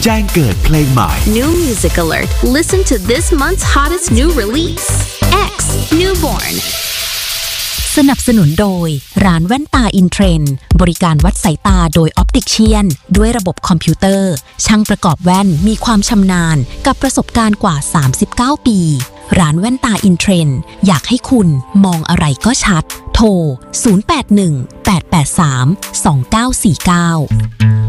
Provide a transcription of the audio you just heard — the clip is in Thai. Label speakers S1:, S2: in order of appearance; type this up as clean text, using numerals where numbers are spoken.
S1: แจ้งเกิดเพลงใหม่
S2: New music alert. Listen to this month's hottest new release. X Newborn.
S3: สนับสนุนโดยร้านแว่นตาอินเทรนด์บริการวัดสายตาโดยออปติกเชียนด้วยระบบคอมพิวเตอร์ช่างประกอบแว่นมีความชำนาญกับประสบการณ์กว่า39ปีร้านแว่นตาอินเทรนด์อยากให้คุณมองอะไรก็ชัดโทร0818832949